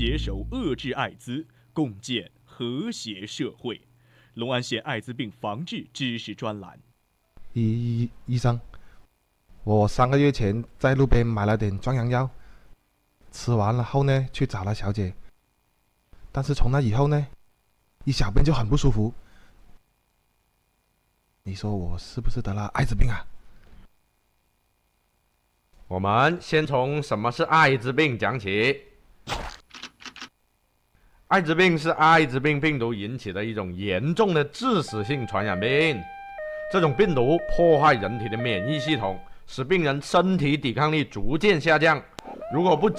携手遏制艾滋，共建和谐社会。隆安县艾滋病防治知识专栏。 医生，我3个月前在路边买了点壮阳药，吃完了后呢，去找了小姐，但是从那以后呢，一小便就很不舒服。你说我是不是得了艾滋病啊？ 我们先从什么是艾滋病讲起。艾滋病是艾滋病病毒引起的一种严重的致死性传染病。这种病毒破坏人体的免疫系统，使病人身体抵抗力逐渐下降。如果不及